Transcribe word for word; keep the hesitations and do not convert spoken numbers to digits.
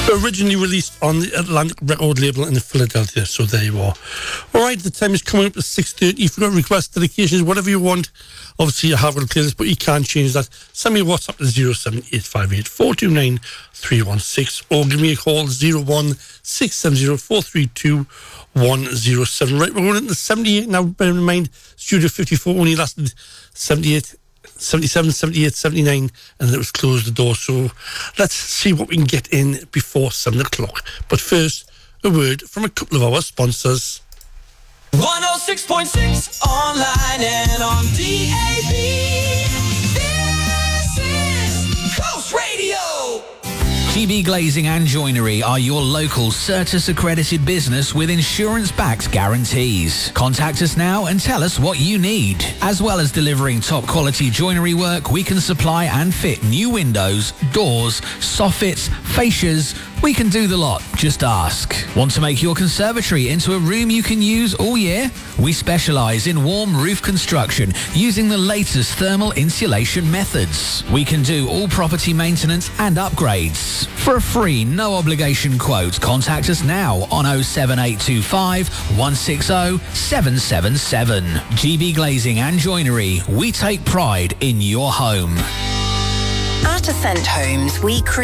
Originally released on the Atlantic record label in Philadelphia, so there you are. Alright, the time is coming up at six thirty. If you've got requests, dedications, whatever you want, obviously you have got a playlist, but you can change that. Send me a WhatsApp to zero seven eight five eight four two nine three one six or give me a call zero one six seven zero four three two one zero seven. Right, we're going into seventy-eight now. Bear in mind, Studio fifty-four only lasted seventy-eight, seventy-seven, seventy-eight, seventy-nine, and then it was closed the door. So let's see what we can get in before seven o'clock. But first, a word from a couple of our sponsors. one oh six point six online and on D A B. This is Coast Radio. G B Glazing and Joinery are your local Certis accredited business with insurance-backed guarantees. Contact us now and tell us what you need. As well as delivering top quality joinery work, we can supply and fit new windows, doors, soffits, fascias. We can do the lot. Just ask. Want to make your conservatory into a room you can use all year? We specialise in warm roof construction using the latest thermal insulation methods. We can do all property maintenance and upgrades. For a free, no obligation quote, contact us now on oh seven eight two five, one six oh, seven seven seven. G B Glazing and Joinery. We take pride in your home. At Ascent Homes, we create